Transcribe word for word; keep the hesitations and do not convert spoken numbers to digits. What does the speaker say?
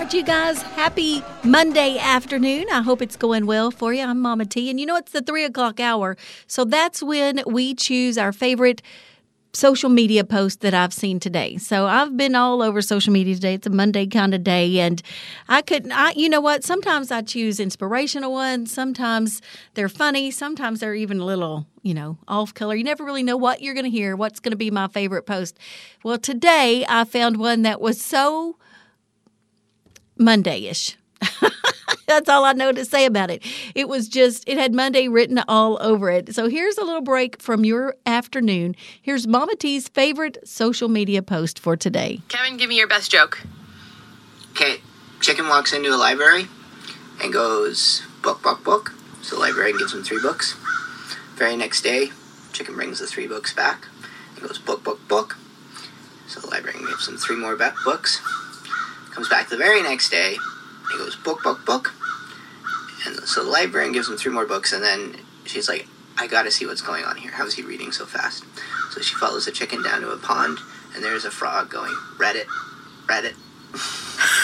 right, you guys. Happy Monday afternoon. I hope it's going well for you. I'm Mama T, and you know it's the three o'clock hour, so that's when we choose our favorite social media post that I've seen today. So I've been all over social media today. It's a Monday kind of day, and I couldn't, I, you know what? Sometimes I choose inspirational ones. Sometimes they're funny. Sometimes they're even a little, you know, off color. You never really know what you're going to hear, what's going to be my favorite post. Well, today I found one that was so Monday-ish. That's all I know to say about it. It was just, it had Monday written all over it. So here's a little break from your afternoon. Here's Mama T's favorite social media post for today. Kevin, give me your best joke. Okay, Chicken walks into a library and goes, book, book, book. So the librarian gives him three books. Very next day, Chicken brings the three books back and goes, book, book, book. So the librarian gives him three more books. Comes back the very next day. He goes, book, book, book. And so the librarian gives him three more books, and then she's like, I gotta see what's going on here. How is he reading so fast? So she follows the chicken down to a pond, and there's a frog going, Reddit, Reddit.